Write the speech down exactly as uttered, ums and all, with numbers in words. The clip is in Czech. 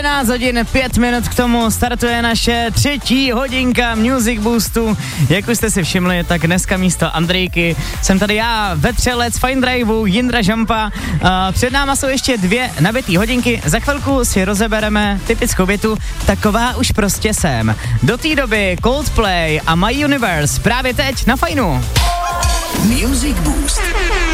jedenáct hodin, pět minut k tomu startuje naše třetí hodinka Music Boostu. Jak už jste si všimli, tak dneska místo Andrejky jsem tady já, vetřelec Fine Driveu, Jindra Žampa. Uh, před náma jsou ještě dvě nabitý hodinky, za chvilku si rozebereme typickou větu, taková už prostě jsem. Do té doby Coldplay a My Universe právě teď na Fajnu. Music Boost.